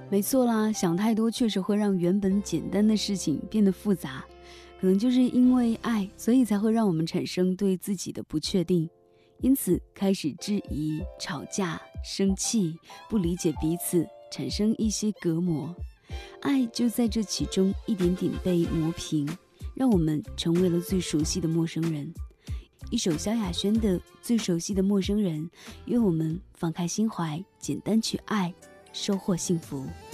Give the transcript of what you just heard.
没错啦，想太多确实会让原本简单的事情变得复杂。可能就是因为爱，所以才会让我们产生对自己的不确定，因此开始质疑、吵架、生气，不理解彼此，产生一些隔膜。爱就在这其中一点点被磨平，让我们成为了最熟悉的陌生人。一首萧亚轩的《最熟悉的陌生人》，愿我们放开心怀，简单去爱，收获幸福。